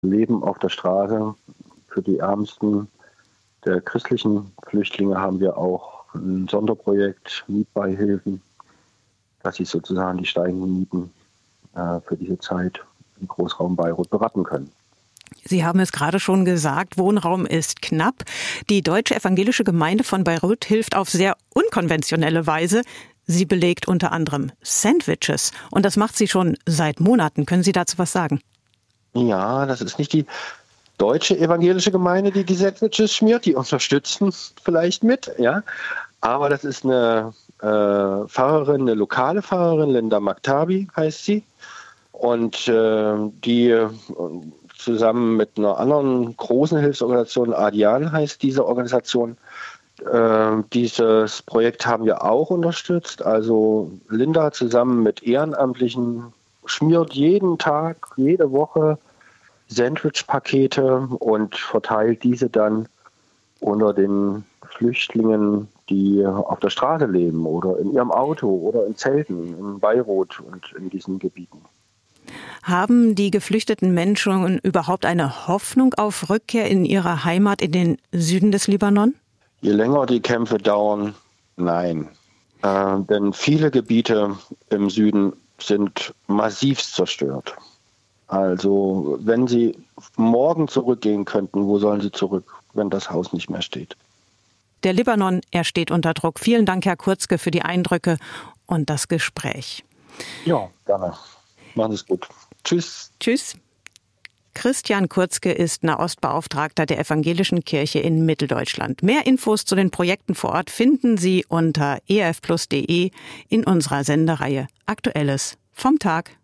Leben auf der Straße. Für die Ärmsten der christlichen Flüchtlinge haben wir auch ein Sonderprojekt, Mietbeihilfen, dass sie sozusagen die steigenden Mieten für diese Zeit im Großraum Beirut beraten können. Sie haben es gerade schon gesagt, Wohnraum ist knapp. Die Deutsche Evangelische Gemeinde von Beirut hilft auf sehr unkonventionelle Weise. Sie belegt unter anderem Sandwiches und das macht sie schon seit Monaten. Können Sie dazu was sagen? Ja, das ist nicht die Deutsche Evangelische Gemeinde, die Sandwiches schmiert. Die unterstützen vielleicht mit, ja. Aber das ist eine Pfarrerin, eine lokale Pfarrerin, Linda Maktabi heißt sie. Und die zusammen mit einer anderen großen Hilfsorganisation, Adian heißt diese Organisation, dieses Projekt haben wir auch unterstützt. Also Linda zusammen mit Ehrenamtlichen schmiert jeden Tag, jede Woche Sandwich-Pakete und verteilt diese dann unter den Flüchtlingen, die auf der Straße leben oder in ihrem Auto oder in Zelten in Beirut und in diesen Gebieten. Haben die geflüchteten Menschen überhaupt eine Hoffnung auf Rückkehr in ihre Heimat in den Süden des Libanon? Je länger die Kämpfe dauern, nein. Denn viele Gebiete im Süden sind massivst zerstört. Also wenn sie morgen zurückgehen könnten, wo sollen sie zurück, wenn das Haus nicht mehr steht? Der Libanon, er steht unter Druck. Vielen Dank, Herr Kurzke, für die Eindrücke und das Gespräch. Ja, gerne. Machen Sie es gut. Tschüss. Tschüss. Christian Kurzke ist Nahostbeauftragter der Evangelischen Kirche in Mitteldeutschland. Mehr Infos zu den Projekten vor Ort finden Sie unter efplus.de in unserer Sendereihe Aktuelles vom Tag.